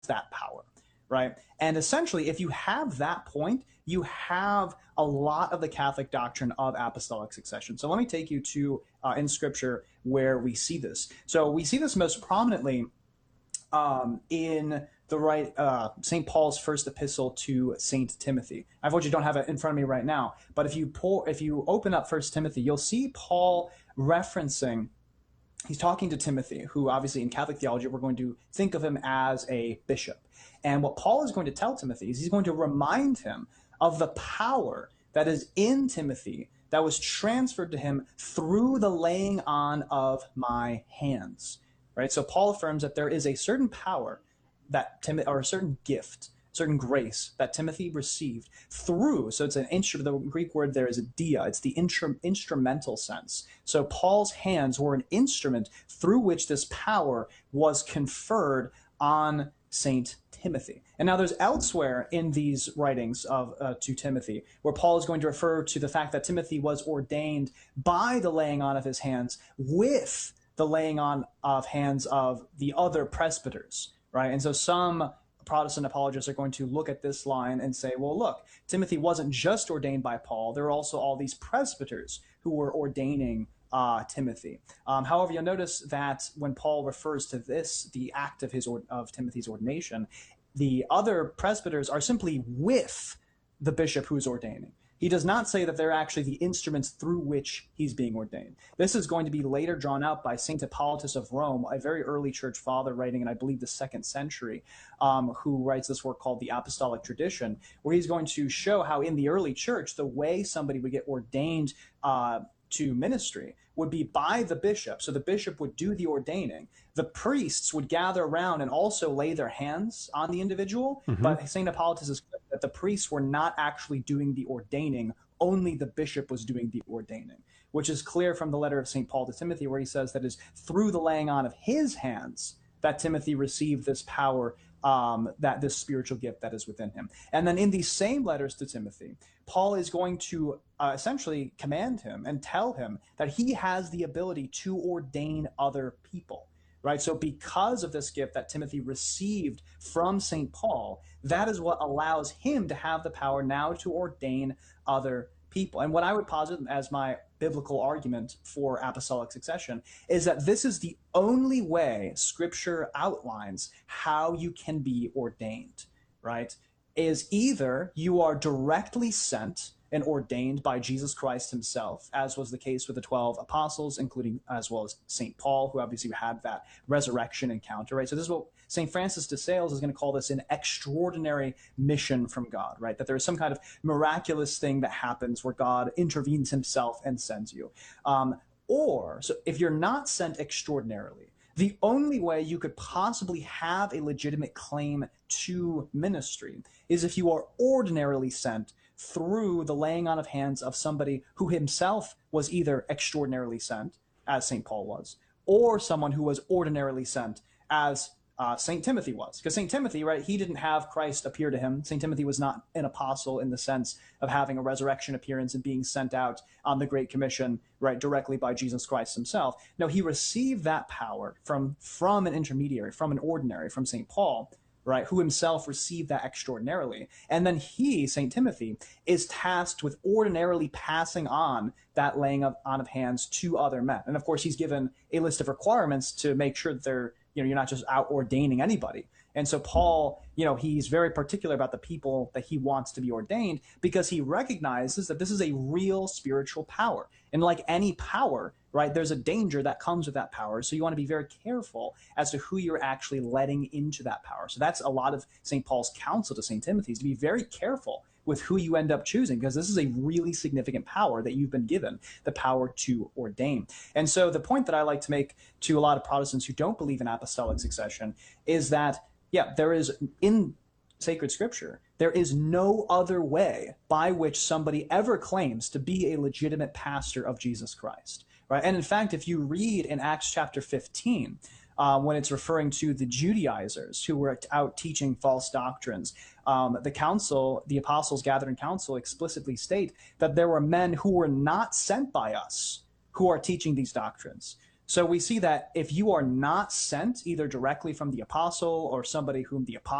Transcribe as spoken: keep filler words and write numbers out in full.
that power, right? And essentially, if you have that point, you have a lot of the Catholic doctrine of apostolic succession. So let me take you to uh, in Scripture where we see this. So we see this most prominently um, in the right uh, Saint Paul's first epistle to Saint Timothy. I unfortunately don't have it in front of me right now, but if you pull, if you open up First Timothy, you'll see Paul referencing. He's talking to Timothy, who obviously in Catholic theology we're going to think of him as a bishop. And what Paul is going to tell Timothy is he's going to remind him of the power that is in Timothy that was transferred to him through the laying on of my hands. Right? So Paul affirms that there is a certain power that Tim- or a certain gift, certain grace that Timothy received through. So it's an instrument. The Greek word there is a dia. It's the intru- instrumental sense. So Paul's hands were an instrument through which this power was conferred on Saint Timothy. And now there's elsewhere in these writings of uh, to Timothy where Paul is going to refer to the fact that Timothy was ordained by the laying on of his hands with the laying on of hands of the other presbyters, right? And so some Protestant apologists are going to look at this line and say, well, look, Timothy wasn't just ordained by Paul. There are also all these presbyters who were ordaining uh, Timothy. Um, however, you'll notice that when Paul refers to this, the act of his or, of Timothy's ordination, the other presbyters are simply with the bishop who's ordaining. He does not say that they're actually the instruments through which he's being ordained. This is going to be later drawn out by Saint Hippolytus of Rome, a very early church father writing in, I believe, the second century, um, who writes this work called the Apostolic Tradition, where he's going to show how in the early church, the way somebody would get ordained uh, to ministry would be by the bishop. So the bishop would do the ordaining. The priests would gather around and also lay their hands on the individual. Mm-hmm. But Saint Hippolytus is clear that the priests were not actually doing the ordaining. Only the bishop was doing the ordaining, which is clear from the letter of Saint Paul to Timothy, where he says that it is through the laying on of his hands that Timothy received this power, um, that this spiritual gift that is within him. And then in these same letters to Timothy, Paul is going to uh, essentially command him and tell him that he has the ability to ordain other people, right? So because of this gift that Timothy received from Saint Paul, that is what allows him to have the power now to ordain other people. And what I would posit as my biblical argument for apostolic succession is that this is the only way Scripture outlines how you can be ordained, right? Is either you are directly sent and ordained by Jesus Christ himself, as was the case with the twelve apostles, including as well as Saint Paul, who obviously had that resurrection encounter, right? So this is what Saint Francis de Sales is going to call this an extraordinary mission from God, right? That there is some kind of miraculous thing that happens where God intervenes himself and sends you. Um, or, so if you're not sent extraordinarily, the only way you could possibly have a legitimate claim to ministry is if you are ordinarily sent through the laying on of hands of somebody who himself was either extraordinarily sent, as Saint Paul was, or someone who was ordinarily sent, as uh, Saint Timothy was. Because Saint Timothy, right, he didn't have Christ appear to him. Saint Timothy was not an apostle in the sense of having a resurrection appearance and being sent out on the Great Commission, right, directly by Jesus Christ himself. No, he received that power from, from an intermediary, from an ordinary, from Saint Paul, right, who himself received that extraordinarily. And then he, Saint Timothy, is tasked with ordinarily passing on that laying of, on of hands to other men. And of course, he's given a list of requirements to make sure that they're, you know, you're not just out ordaining anybody. And so Paul, you know, he's very particular about the people that he wants to be ordained because he recognizes that this is a real spiritual power. And like any power, right, there's a danger that comes with that power. So you want to be very careful as to who you're actually letting into that power. So that's a lot of Saint Paul's counsel to Saint Timothy, is to be very careful with who you end up choosing, because this is a really significant power that you've been given, the power to ordain. And so the point that I like to make to a lot of Protestants who don't believe in apostolic succession is that, yeah, there is in sacred scripture, there is no other way by which somebody ever claims to be a legitimate pastor of Jesus Christ, right? And in fact, if you read in Acts chapter fifteen, Uh, when it's referring to the Judaizers who were out teaching false doctrines, um, the council, the apostles gathered in council explicitly state that there were men who were not sent by us who are teaching these doctrines. So we see that if you are not sent either directly from the apostle or somebody whom the apostle